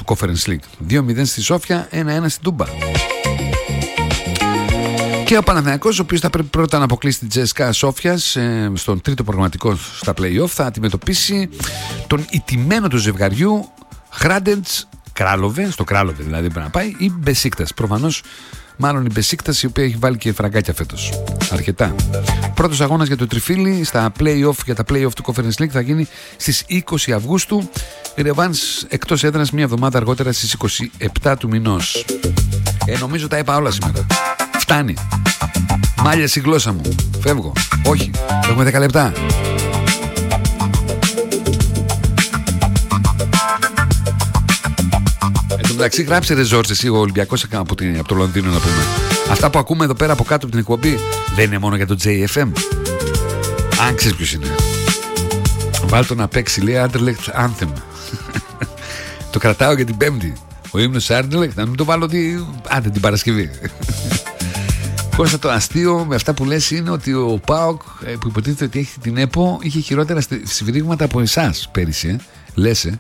Conference League. 2-0 στη Σόφια, 1-1 στην Τούμπα. Και ο Παναθηναϊκός, ο οποίος θα πρέπει πρώτα να αποκλείσει την Τσέσκα Σόφιας στον τρίτο προγραμματικό στα play-off, θα αντιμετωπίσει τον ηττημένο του ζευγαριού Hrádec Králové, στο Κράλοβε δηλαδή πρέπει να πάει, ή Μπεσίκτας. Προφανώς μάλλον η Μπεσίκτας, η οποία έχει βάλει και φραγκάκια φέτος. Αρκετά. Πρώτος αγώνας για το τριφύλι στα play-off, για τα play-off του Conference League θα γίνει στις 20 Αυγούστου. Η ρεβάνς εκτός έδρας μια εβδομάδα αργότερα στις 27 του μηνός. Νομίζω τα είπα όλα σήμερα. Φτάνει. Μάλιασε η γλώσσα μου. Φεύγω. Όχι. Έχουμε 10 λεπτά. Εντάξει, γράψε ρεζόρτς εσύ ο Ολυμπιακός από το Λονδίνο να πούμε. Αυτά που ακούμε εδώ πέρα από κάτω από την εκπομπή δεν είναι μόνο για το JFM. Αν ξέρεις ποιος είναι. Βάλτο να παίξει, λέει Anderlecht Anthem. Το κρατάω για την Πέμπτη. Ο ύμνος Anderlecht, να μην το βάλω άντε την Παρασκευή. Κώστα, το αστείο με αυτά που λες είναι ότι ο ΠΑΟΚ, που υποτίθεται ότι έχει την ΕΠΟ, είχε χειρότερα σφυρίγματα από εσάς πέρυσι. Λες,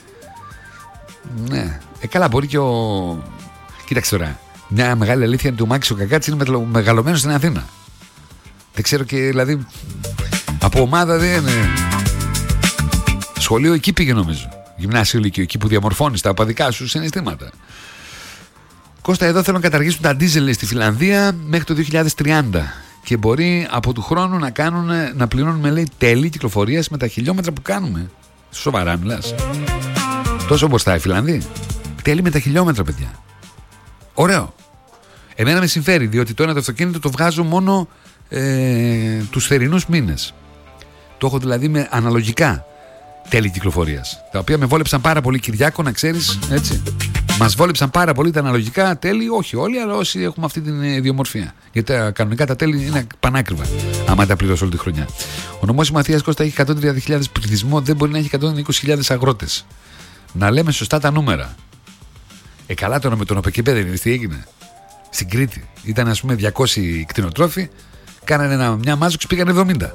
Ναι. Καλά, μπορεί και ο. Κοίταξε τώρα. Μια μεγάλη αλήθεια είναι ότι ο Μάκης ο Κακάτης είναι μεγαλωμένος στην Αθήνα. Δεν ξέρω και δηλαδή. Από ομάδα δεν είναι. Σχολείο εκεί πήγε νομίζω. Γυμνάσιο Λύκειο, εκεί που διαμορφώνεις τα οπαδικά σου συναισθήματα. Κώστα, εδώ θέλουν να καταργήσουν τα ντίζελ στη Φιλανδία μέχρι το 2030. Και μπορεί από του χρόνου να πληρώνουμε, λέει, τέλη κυκλοφορίας με τα χιλιόμετρα που κάνουμε. Σοβαρά μιλάς? Τόσο μπροστά οι Φιλανδοί. Τέλει με τα χιλιόμετρα, παιδιά. Ωραίο. Εμένα με συμφέρει, διότι τώρα το αυτοκίνητο το βγάζω μόνο τους θερινούς μήνες. Το έχω δηλαδή με αναλογικά τέλη κυκλοφορίας. Τα οποία με βόλεψαν πάρα πολύ, Κυριάκο, να ξέρεις, έτσι. Μας βόλεψαν πάρα πολύ τα αναλογικά τέλη, όχι όλοι, αλλά όσοι έχουμε αυτή την ιδιομορφία. Γιατί κανονικά τα τέλη είναι πανάκριβα, άμα τα πληρώσω όλη τη χρονιά. Ο νομός Μαθίας Κώστα έχει 130.000 πληθυσμό, δεν μπορεί να έχει 120.000 αγρότες. Να λέμε σωστά τα νούμερα. Καλά, τώρα με τον ΟΠΕΚΕΠΕ δεν είδες τι έγινε? Στην Κρήτη ήταν, ας πούμε, 200 κτηνοτρόφοι, κάνανε μια μάζοξη, πήγανε 70.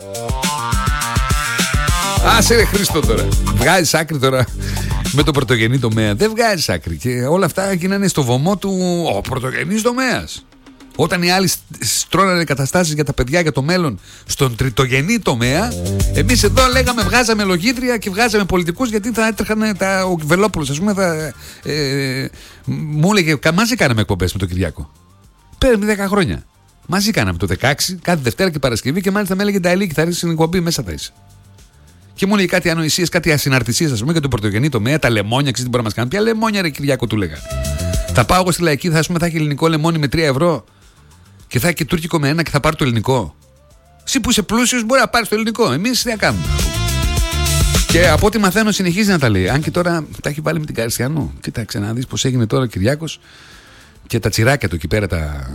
Άσε ρε Χρήστο τώρα. Βγάζεις άκρη τώρα με το πρωτογενή τομέα? Δεν βγάζεις άκρη. Και όλα αυτά γίνανε στο βωμό του ο πρωτογενής τομέας. Όταν οι άλλοι στρώνανε καταστάσεις για τα παιδιά, για το μέλλον στον τριτογενή τομέα, εμείς εδώ λέγαμε, βγάζαμε λογίδρια και βγάζαμε πολιτικούς, γιατί θα έτρεχαν ο Βελόπουλος, ας πούμε, μου έλεγε, μαζί κάναμε εκπομπές με τον Κυριάκο. Πέραν 10 χρόνια. Μαζί κάναμε το 16, κάθε Δευτέρα και Παρασκευή, και μάλιστα με έλεγε Νταηλίκη, θα ρίξεις την εκπομπή, μέσα θα είσαι. Και μου λέει κάτι ανοησίες, κάτι ασυναρτησίες, ας πούμε, για τον πρωτογενή τομέα, τα λεμόνια, ξέρεις τι μπορεί να μας κάνει? Ποια λεμόνια, ρε Κυριάκο, του λέγα. Θα πάω εγώ στη Λαϊκή, θα έχει ελληνικό λεμόνι με 3 ευρώ. Και θα έχει και τουρκικό με 1 και θα πάρει το ελληνικό. Εσύ που είσαι πλούσιος μπορεί να πάρει το ελληνικό. Εμείς τι θα κάνουμε? Και από ό,τι μαθαίνω συνεχίζει να τα λέει. Αν και τώρα τα έχει βάλει με την Καριστιανού. Κοίταξε να δεις πως έγινε τώρα ο Κυριάκος και τα τσιράκια του εκεί πέρα,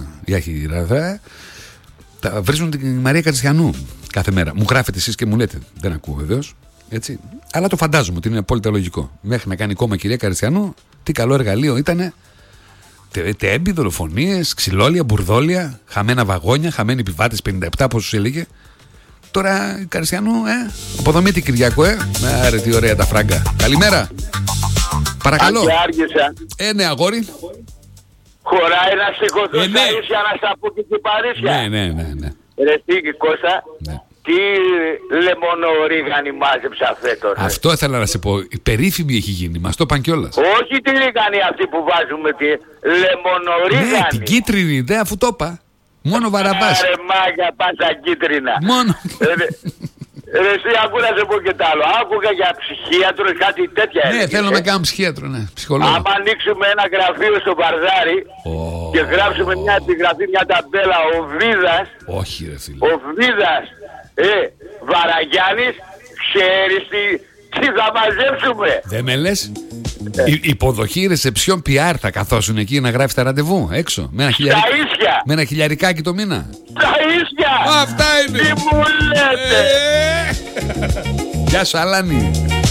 τα βρίζουν την Μαρία Καριστιανού κάθε μέρα. Μου γράφετε εσείς και μου λέτε. Δεν ακούω βεβαίως. Έτσι. Αλλά το φαντάζομαι ότι είναι απόλυτα λογικό. Μέχρι να κάνει κόμμα η κυρία Καριστιανού, τι καλό εργαλείο ήτανε. Τέμπη, δολοφονίες, ξυλόλια, μπουρδόλια, χαμένα βαγόνια, χαμένοι επιβάτες 57, πόσους έλεγε. Τώρα Καριστιανού, αποδομήτη Κυριάκο, Άρε, τι ωραία τα φράγκα. Καλημέρα. Παρακαλώ. Ναι, αγόρι. Χωράει να σηκωθώ στα ίσια να στα πω και την παρήσια. Ναι. Ρε Στίκη Κώστα, τι λεμονορίγανη μάζεψα φέτος. Αυτό ήθελα να σε πω. Η περίφημη έχει γίνει. Μας το είπαν κιόλας. Όχι τη ρίγανη αυτή που βάζουμε, τη λεμονορίγανη. Ναι, την κίτρινη, δε, αφού το είπα. Μόνο Βαραβάς. Ρε μάγια, πάσα κίτρινα. Μόνο. Ρε εσύ, άκου να σε πω και τ' άλλο. Άκουγα για ψυχίατρο, κάτι τέτοια. Ναι, θέλω να κάνω ψυχίατρο, ναι. Ψυχολόγο. Άμα ανοίξουμε ένα γραφείο στο Μπαρδάρι και γράψουμε μια επιγραφή, μια ταμπέλα, ο Βίδας. Όχι, ρε φίλε. Ο Βίδας, Βαραγιάννης, ξέρεις τι θα μαζέψουμε? Δεν με λες. Υποδοχή ρεσεψιόν PR θα καθόσουν εκεί να γράφεις τα ραντεβού έξω με ένα χιλιαρικάκι το μήνα. Τα ίσια. Αυτά είναι. Τι μου λέτε? Γεια σου Αλάνη.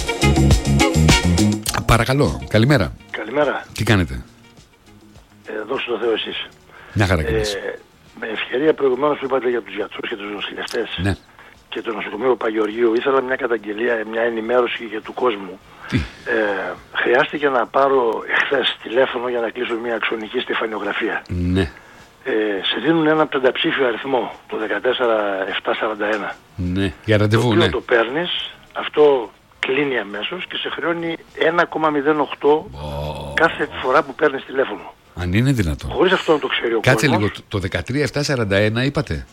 Παρακαλώ, καλημέρα. Καλημέρα. Τι κάνετε? Δώσε το Θεό εσείς. Μια χαρά και εμείς. Με ευκαιρία προηγουμένως που είπατε για τους γιατρούς και τους νοσηλευτές, ναι, και το νοσοκομείο Παγιοργίου, ήθελα μια καταγγελία, μια ενημέρωση για του κόσμου. Χρειάστηκε να πάρω εχθές τηλέφωνο για να κλείσω μια αξονική στεφανιογραφία. Ναι. Σε δίνουν ένα πενταψήφιο αριθμό, το 14741. Ναι, για ραντεβού, το οποίο ναι. το παίρνεις, αυτό κλείνει αμέσως και σε χρεώνει 1,08 κάθε φορά που παίρνεις τηλέφωνο. Αν είναι δυνατόν. Χωρίς αυτό να το ξέρει ο Κάτσε κόσμος. λίγο, το 13741 είπατε.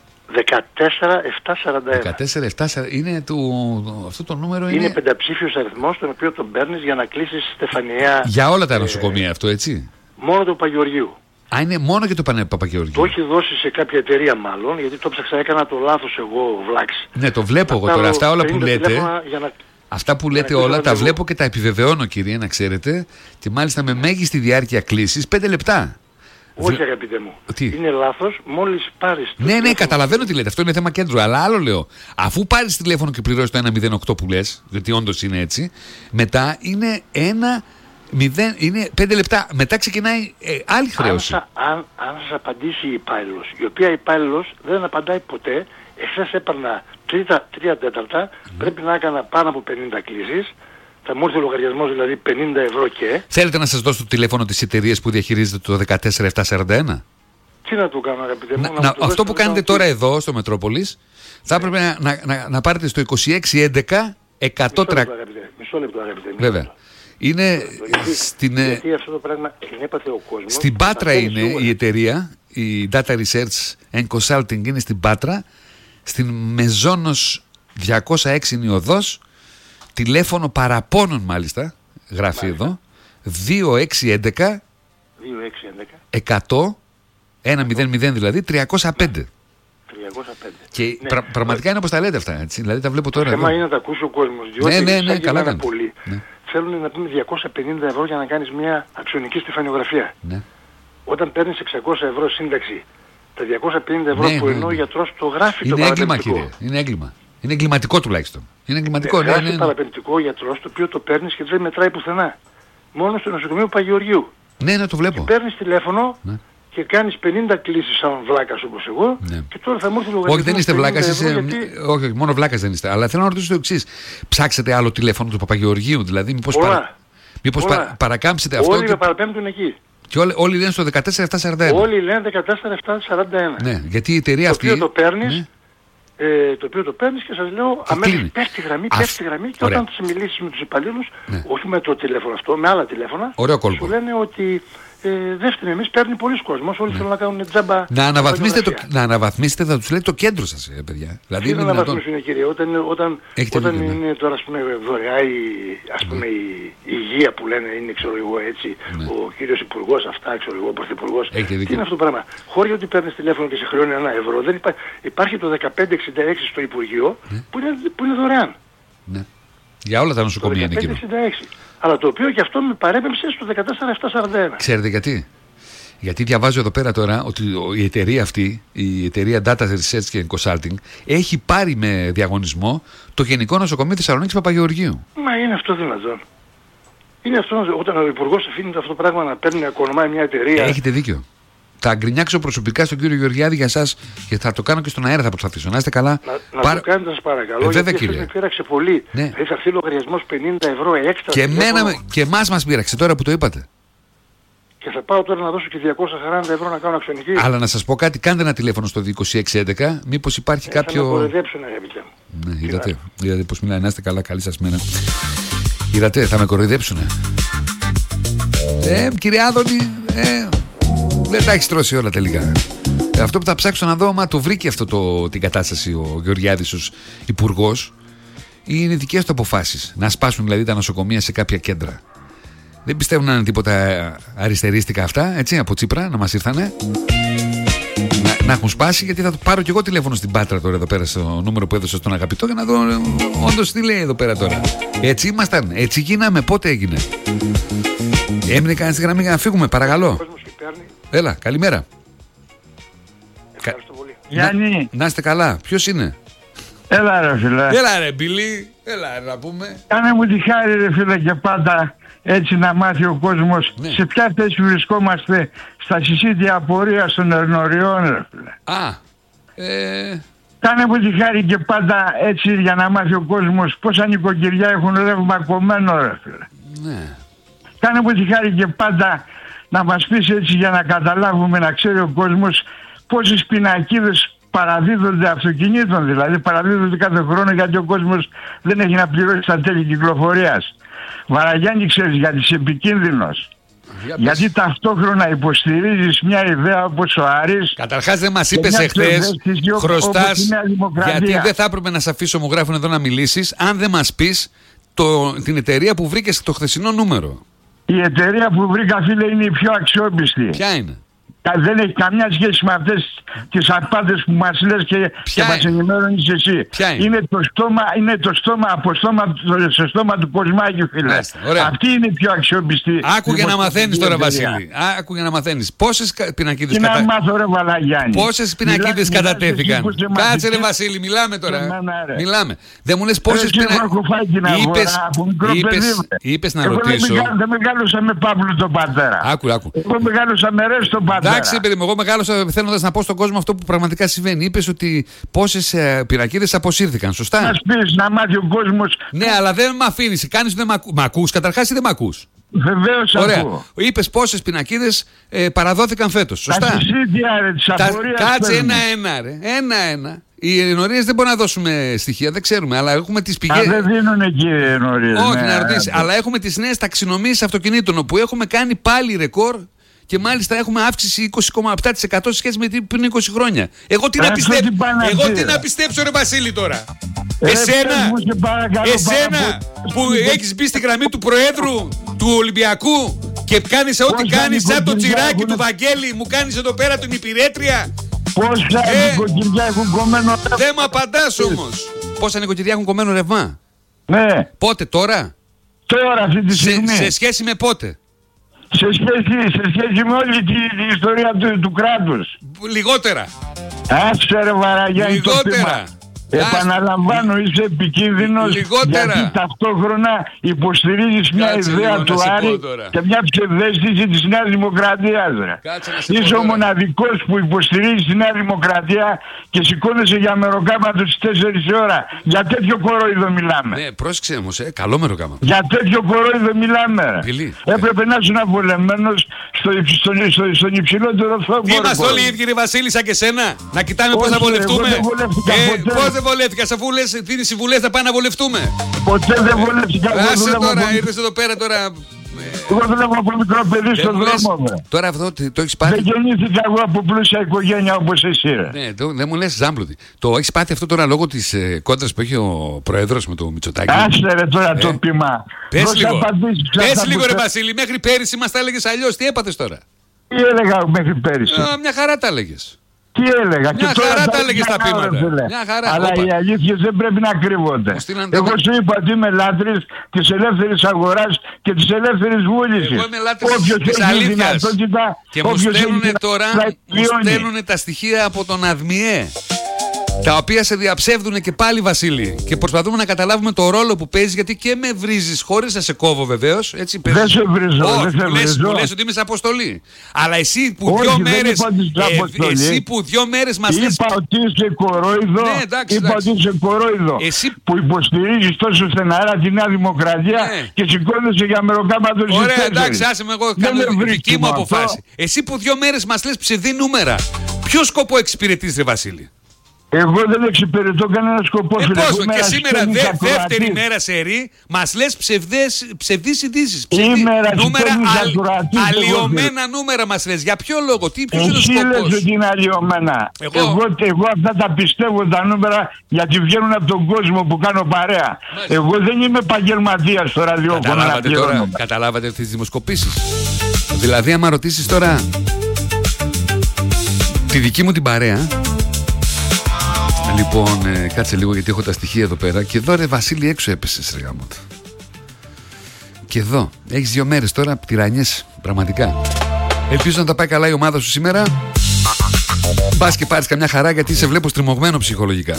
14741. 14741 είναι αυτό το νούμερο Είναι πενταψήφιος αριθμός τον οποίο τον παίρνεις για να κλείσεις στεφανιαία. Για όλα τα νοσοκομεία αυτό, έτσι. Μόνο του Παγιοργίου. Α, είναι μόνο και το Παπαγεωργίου. Το έχει δώσει σε κάποια εταιρεία μάλλον, γιατί το ψάξα, έκανα το λάθος εγώ, βλάξη. Ναι, το βλέπω εγώ τώρα. Αυτά όλα που λέτε. Αυτά που λέτε όλα τα βλέπω και τα επιβεβαιώνω, κύριε, να ξέρετε. Και μάλιστα με μέγιστη διάρκεια κλήσης 5 λεπτά. Όχι, αγαπητέ μου. Τι? Είναι λάθος μόλις πάρεις. Ναι, καταλαβαίνω τι λέτε. Αυτό είναι θέμα κέντρου. Αλλά άλλο λέω. Αφού πάρεις τηλέφωνο και πληρώσεις το 108 που λες, γιατί όντως είναι έτσι, μετά είναι 5 λεπτά. Μετά ξεκινάει άλλη χρέωση. Αν σας απαντήσει η υπάλληλος, η οποία υπάλληλος δεν απαντάει ποτέ. Εχθές έπαιρνα 3 τέταρτα, πρέπει να έκανα πάνω από 50 κλήσεις. Θα μου έρθει ο λογαριασμός, δηλαδή 50 ευρώ και. Θέλετε να σας δώσω το τηλέφωνο της εταιρείας που διαχειρίζεται το 14741? Τι να το κάνω, αγαπητέ μου? Αυτό που κάνετε τώρα εδώ στο Μετρόπολης θα έπρεπε να πάρετε στο 2611 100. Μισό λεπτό, αγαπητέ. Βέβαια. Είναι γιατί αυτό το πράγμα έπαθε ο κόσμος. Στην Πάτρα είναι η εταιρεία, η Data Research and Consulting είναι στην Πάτρα, στην Μεζόνος 206 είναι η οδός, τηλέφωνο παραπώνων μάλιστα, γράφει εδώ, 2611 100 100 δηλαδή 305. Και πραγματικά είναι όπως τα λέτε αυτά, έτσι. Δηλαδή τα βλέπω τώρα. Το θέμα είναι να τα ακούσει ο κόσμος, διότι ναι, καλά κάνετε. Πολύ. Ναι. Θέλουν να πούμε 250 ευρώ για να κάνεις μια αξιονική στεφανιογραφία. Ναι. Όταν παίρνεις 600 ευρώ σύνταξη, τα 250 ευρώ που ενώ ο γιατρός το γράφει το παραπεμπτικό. Είναι έγκλημα, κύριε. Είναι έγκλημα. Είναι εγκληματικό τουλάχιστον. Είναι εγκληματικό. Γράφει το παραπεμπτικό ο γιατρός, το οποίο το παίρνεις και δεν μετράει πουθενά. Μόνο στο νοσοκομείο Παγιοργίου. Ναι, το βλέπω. Και παίρνεις τηλέφωνο. Ναι. Και κάνεις 50 κλήσεις σαν βλάκας όπως εγώ, ναι. Και τώρα θα μου έρθει λογαριασμός. Όχι, δεν είστε βλάκας, όχι, μόνο βλάκας δεν είστε. Αλλά θέλω να ρωτήσω το εξής. Ψάξετε άλλο τηλέφωνο του Παπαγεωργίου, δηλαδή μήπως παρακάμψετε αυτό. Όλοι παραπέμπτουν εκεί. Και όλοι λένε στο 14741. Όλοι λένε 14741. Ναι, γιατί η εταιρεία αυτή. Το οποίο το παίρνεις, ναι. Το οποίο το παίρνεις και σας λέω αμέσως πέφτει γραμμή και όταν θα μιλήσεις με τους υπαλλήλους, ναι. Όχι με το τηλέφωνο αυτό, με άλλα τηλέφωνα, σου λένε ότι δεύτερον, εμείς παίρνει πολλοί κόσμος, όλοι θέλουν να κάνουν τζάμπα. Να αναβαθμίσετε, θα τους λέει το κέντρο σας, παιδιά. Δηλαδή είναι δυνατόν. Κύριε, όταν είναι τώρα, ας πούμε, δωρεά η υγεία που λένε, είναι, ξέρω εγώ, έτσι, ναι. Ο κύριος υπουργός, αυτά, ξέρω εγώ, ο πρωθυπουργός. Τι είναι αυτό το πράγμα? Χώροι ότι παίρνεις τηλέφωνο και σε χρεώνει 1 ευρώ, δεν υπάρχει το 1566 στο Υπουργείο, ναι. που είναι δωρεάν. Ναι. Για όλα τα νοσοκομεία είναι εκείνο. Αλλά το οποίο και αυτό με παρέπεμψε στο 14741. Ξέρετε γιατί? Γιατί διαβάζω εδώ πέρα τώρα ότι η εταιρεία αυτή, η εταιρεία Data Research and Consulting, έχει πάρει με διαγωνισμό το Γενικό Νοσοκομείο Θεσσαλονίκης Παπαγεωργίου. Μα είναι αυτό δυνατόν? Είναι αυτό όταν ο Υπουργός αφήνει αυτό το πράγμα να παίρνει, να οικονομάει μια εταιρεία? Έχετε δίκιο. Θα γκρινιάξω προσωπικά στον κύριο Γεωργιάδη για σας και θα το κάνω και στον αέρα, θα προσπαθήσω. Να είστε καλά. Να το κάνετε, σας παρακαλώ. Βέβαια, κύριε. Με πείραξε πολύ. Ναι. Δηλαδή θα έρθει λογαριασμός 50 ευρώ έξτρα. Και εμάς μας πείραξε τώρα που το είπατε. Και θα πάω τώρα να δώσω και 240 ευρώ να κάνω αξιονική. Αλλά να σας πω κάτι, κάντε ένα τηλέφωνο στο 2611, μήπως υπάρχει κάποιο. Θα με κοροϊδέψουν, αγαπητέ μου. Ναι, είδατε πώς μιλάει. Να είστε καλά, καλή σας μέρα. Είδατε, θα με κοροϊδέψουν. Κύριε Άδωνη, δεν τα έχεις τρώσει όλα τελικά. Αυτό που θα ψάξω να δω, άμα το βρήκε την κατάσταση ο Γεωργιάδης ως υπουργός, είναι δικές του αποφάσεις. Να σπάσουν δηλαδή τα νοσοκομεία σε κάποια κέντρα. Δεν πιστεύω να είναι τίποτα αριστερίστικα αυτά, έτσι, από Τσίπρα, να μας ήρθανε. Να έχουν σπάσει, γιατί θα το πάρω κι εγώ τηλέφωνο στην Πάτρα τώρα εδώ πέρα στο νούμερο που έδωσα στον αγαπητό για να δω όντως τι λέει εδώ πέρα τώρα. Έτσι ήμασταν, έτσι γίναμε, πότε έγινε? Έμεινε κανείς στη γραμμή για να φύγουμε, παρακαλώ. Έλα, καλημέρα. Ευχαριστώ πολύ. Γιάννη. Να είστε καλά, ποιος είναι? Έλα ρε φίλε. Έλα ρε Μπιλί, έλα ρε να πούμε. Κάνε μου τη χάρη ρε φίλε και πάντα έτσι να μάθει ο κόσμος, ναι. Σε ποια θέση βρισκόμαστε στα συσίτια απορίας των ερνοριών ρε φίλε. Κάνε μου τη χάρη και πάντα έτσι για να μάθει ο κόσμος πόσα νοικοκυριά έχουν ρεύμα κομμένο, ρε φίλε. Ναι. Κάνε μου τη χάρη και πάντα να μας πεις έτσι για να καταλάβουμε, να ξέρει ο κόσμος πόσες πινακίδες παραδίδονται αυτοκινήτων, δηλαδή παραδίδονται κάθε χρόνο γιατί ο κόσμος δεν έχει να πληρώσει τα τέλη κυκλοφορίας. Βαραγιάννη, ξέρεις γιατί είσαι επικίνδυνος. Γιατί ταυτόχρονα υποστηρίζεις μια ιδέα όπως ο Άρης. Καταρχάς δεν μας είπες εχθές, χρωστάς, γιατί δεν θα έπρεπε να σε αφήσω, μου γράφουν εδώ, να μιλήσεις, αν δεν μας πεις την εταιρεία που βρήκες το χθεσινό νούμερο. Η εταιρεία που βρήκα, φίλε, είναι η πιο αξιόπιστη. Ποια είναι? Δεν έχει καμιά σχέση με αυτές τις απάτες που μας λες και μας ενημερώνεις εσύ. Είναι το στόμα του Κοσμάκη, φίλε. Αυτή είναι η πιο αξιόπιστη. Άκου για να μαθαίνεις τώρα, Βασίλη. Άκου για να μαθαίνεις. Πόσες πινακίδες κατατέθηκαν? Κάτσε, ρε Βασίλη, μιλάμε τώρα. Μιλάμε. Δεν μου λες πόσες πινακίδες. Είπες να ρωτήσω. Δεν μεγάλωσα με Παύλο τον πατέρα. Άκου. Εγώ μεγάλωσα με Ρες τον πατέρα. Εντάξει, παιδί μου, εγώ μεγάλωσα θέλοντας να πω στον κόσμο αυτό που πραγματικά συμβαίνει. Είπες ότι πόσες πινακίδες αποσύρθηκαν, σωστά? Να πεις, να μάθει ο κόσμος. Ναι, αλλά δεν με αφήνεις. Κάνεις ότι δεν μ' ακούς. Καταρχάς ή δεν μ' ακούς? Βεβαίως ακούω. Είπες πόσες πινακίδες παραδόθηκαν φέτος, σωστά? Κάτσε ένα-ένα, ρε. Ένα-ένα. Οι ενορίες δεν μπορούμε να δώσουμε στοιχεία, δεν ξέρουμε, αλλά έχουμε τις πηγές. Δεν δίνουν εκεί οι ενορίες. Όχι, να ρωτήσεις. Αλλά έχουμε τις νέες ταξινομήσεις αυτοκινήτων, όπου έχουμε κάνει πάλι ρεκόρ. Και μάλιστα έχουμε αύξηση 20,7% σε σχέση με πριν 20 χρόνια. Εγώ τι να πιστέψω, ρε Βασίλη, τώρα? Εσένα που έχεις μπει στη γραμμή του Προέδρου του Ολυμπιακού και κάνεις ό,τι κάνεις, σαν το τσιράκι του Βαγγέλη, μου κάνεις εδώ πέρα την υπηρέτρια. Πόσα νοικοκυριά έχουν κομμένο ρεύμα? Δεν μ' απαντάς όμως. Πόσα νοικοκυριά έχουν κομμένο ρεύμα? Ναι. Πότε, τώρα? Τώρα, αυτή τη στιγμή. Σε σχέση με πότε? Σε σχέση με όλη την ιστορία του κράτους. Λιγότερα. Άσε, ρε Βαραγιάννη, λιγότερα. Επαναλαμβάνω, είσαι επικίνδυνος. Λιγότερα. Γιατί ταυτόχρονα υποστηρίζεις μια ιδέα του Άρη και μια ψευδαίσθηση της Νέας Δημοκρατίας. Είσαι ο μοναδικός που υποστηρίζεις τη Νέα Δημοκρατία και σηκώνεσαι για μεροκάματο στις 4 η ώρα. Για τέτοιο κορόιδο μιλάμε. Ναι, πρόσεξε όμως, καλό μεροκάματο. Για τέτοιο κορόιδο μιλάμε. Έπρεπε να είσαι βολεμένος στον υψηλότερο θόκο. Είμαστε όλοι οι ίδιοι, ρε Βασίλη, σαν και σένα. Να κοιτάμε πώς θα βολευτούμε. Πώς δεν βολεύτηκας, αφού λες δίνεις συμβουλές να πάμε να βολευτούμε? Ποτέ δεν βολεύτηκα. Άσε τώρα, ήρθες εδώ πέρα τώρα. Εγώ δουλεύω από μικρό παιδί στον δρόμο. Τώρα αυτό το έχεις πάθει. Δεν γεννήθηκα εγώ από πλούσια οικογένεια όπως εσύ, ρε. Ναι, δεν μου λες ζάμπλωτη. Το έχεις πάθει αυτό τώρα λόγω της κόντρας που έχει ο Πρόεδρος με το Μητσοτάκη? Άσε, ρε, τώρα το πειμά. Πες λίγο, ρε Βασίλη, μέχρι πέρυσι μας τα έλεγες αλλιώς. Τι έπαθες τώρα? Τι έλεγα μέχρι πέρυσι? Μια χαρά τα έλεγες. Τι έλεγα? Μια χαρά τα έλεγες τα πείματα. Αλλά οι αλήθειες δεν πρέπει να κρύβονται. Εγώ σου είπα ότι είμαι λάτρης της ελεύθερης αγοράς και της ελεύθερης βούλησης. Εγώ είμαι λάτρης της αλήθειας. Και μου στέλνουνε τώρα, τα στοιχεία από τον ΑΔΜΙΕ, τα οποία σε διαψεύδουν και πάλι, Βασίλη. Και προσπαθούμε να καταλάβουμε το ρόλο που παίζεις, γιατί και με βρίζεις χωρίς να σε κόβω, βεβαίως. Δεν σε βρίζω. Μου λες ότι είμαι σε αποστολή. Αλλά εσύ που 2 μέρες μας λες. Είπα ότι είσαι κορόιδο. Ναι, εντάξει. Είπα ότι είσαι κορόιδο. Εσύ που υποστηρίζεις τόσο στεναρά τη Νέα Δημοκρατία, ναι, και σηκώνεσαι για μεροκάματο. Ωραία, εντάξει, άσε με, εγώ κάνω δική μου αποφάση. Εσύ που 2 μέρες μας λες ψευδή νούμερα. Ποιο σκοπό εξυπηρετείς, ρε Βασίλη? Εγώ δεν εξυπηρετώ κανένα σκοπό. Και σήμερα δεύτερη μέρα σε ρί μας λες ψευδείς ειδήσεις. Νούμερα, αλλοιωμένα νούμερα μας λες. Για ποιο λόγο, ποιος είναι ο σκοπός? Εσύ λες ότι είναι αλλοιωμένα. Εγώ αυτά τα πιστεύω τα νούμερα, γιατί βγαίνουν από τον κόσμο που κάνω παρέα. Εγώ δεν είμαι επαγγελματίας στο ραδιόφωνο. Καταλάβατε τις δημοσκοπήσεις? Δηλαδή άμα ρωτήσεις τώρα τη δική μου την παρέα. Λοιπόν, κάτσε λίγο γιατί έχω τα στοιχεία εδώ πέρα. Και εδώ, ρε Βασίλη, έξω έπεσες, ρε γάμο. Και εδώ, έχεις 2 μέρες τώρα, τυρανιές, πραγματικά. Ελπίζω να τα πάει καλά η ομάδα σου σήμερα. Μπας και πάρεις καμιά χαρά, γιατί σε βλέπω στριμωγμένο ψυχολογικά.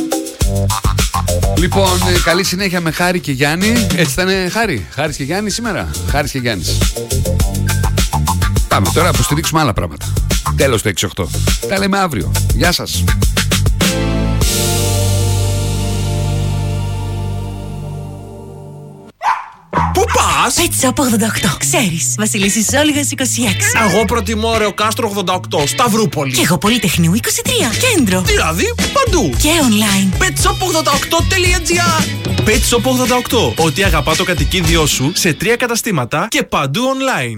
Λοιπόν, καλή συνέχεια με Χάρη και Γιάννη. Έτσι ήταν, Χάρης και Γιάννη σήμερα. Χάρης και Γιάννης. Πάμε τώρα να υποστηρίξουμε άλλα πράγματα. Τέλος το 6-8. Τα λέμε αύριο. Γεια σας. πας? Pet Shop 88. Ξέρεις, Βασιλίσσης Όλγας 26. Εγώ προτιμώ Ρεοκάστρο 88, Σταυρούπολη. Και εγώ Πολυτεχνείου 23, κέντρο. Δηλαδή, παντού. Και online. petshop88.gr. Pet Shop 88. Ό,τι αγαπά το κατοικίδιό σου σε 3 καταστήματα και παντού online.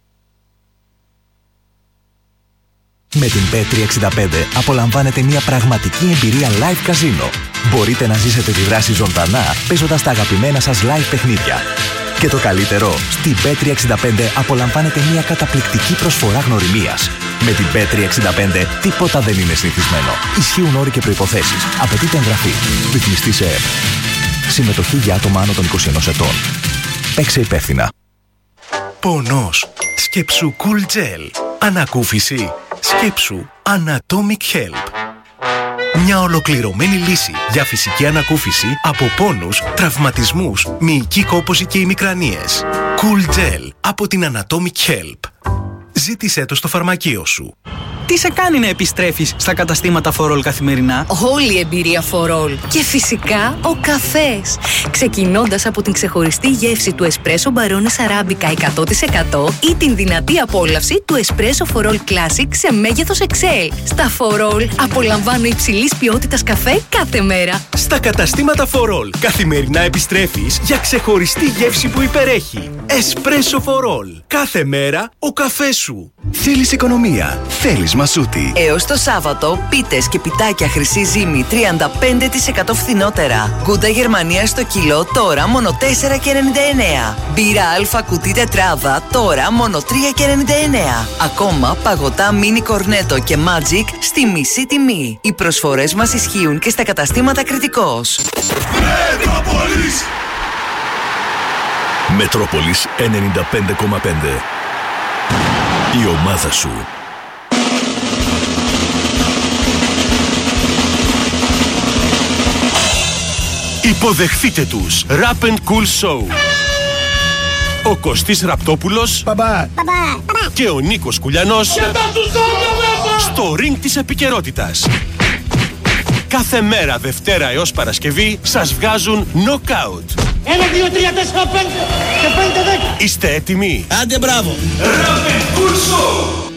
Με την Bet365 απολαμβάνετε μια πραγματική εμπειρία live καζίνο. Μπορείτε να ζήσετε τη δράση ζωντανά παίζοντας τα αγαπημένα σας live παιχνίδια. Και το καλύτερο, στην Bet365 απολαμβάνετε μια καταπληκτική προσφορά γνωριμίας. Με την Bet365 τίποτα δεν είναι συνηθισμένο. Ισχύουν όροι και προϋποθέσεις. Απαιτείται εγγραφή. Ρυθμιστή σε ΕΕΠ. Συμμετοχή για άτομα άνω των 21 ετών. Παίξε υπεύθυνα. Πονός. Σκέψου Cool Gel. Ανακούφιση. Σκέψου Anatomic Help. Μια ολοκληρωμένη λύση για φυσική ανακούφιση από πόνους, τραυματισμούς, μυϊκή κόπωση και ημικρανίες. Cool Gel από την Anatomic Help. Ζήτησέ το στο φαρμακείο σου. Τι σε κάνει να επιστρέφεις στα καταστήματα For All καθημερινά? Όλη η εμπειρία For All. Και φυσικά ο καφές. Ξεκινώντας από την ξεχωριστή γεύση του Espresso Barones Arabica 100% ή την δυνατή απόλαυση του Espresso For All Classic σε μέγεθος XL. Στα For All απολαμβάνω υψηλής ποιότητας καφέ κάθε μέρα. Στα καταστήματα For All καθημερινά επιστρέφεις για ξεχωριστή γεύση που υπερέχει. Espresso For All. Κάθε μέρα ο καφές σου. Θέλεις οικονομία. Θέλεις Μασούτη. Έως το Σάββατο, πίτες και πιτάκια χρυσή ζύμη 35% φθηνότερα. Γκούντα Γερμανία στο κιλό τώρα μόνο 4,99. Μπύρα Αλφα κουτί τετράδα τώρα μόνο 3,99. Ακόμα παγωτά μίνι κορνέτο και Magic στη μισή τιμή. Οι προσφορές μας ισχύουν και στα καταστήματα Κρητικός. Μετρόπολης. Μετρόπολης 95,5. Η ομάδα σου. Υποδεχθείτε τους Rap and Cool Show. Ο Κωστής Ραπτόπουλος και ο Νίκος Κουλιανός στο ring της επικαιρότητας. Κάθε μέρα Δευτέρα έως Παρασκευή σας βγάζουν knockout. 1, 2, 3, 4, 5 και 5, 10. Είστε έτοιμοι? Άντε μπράβο. Rap and Cool Show.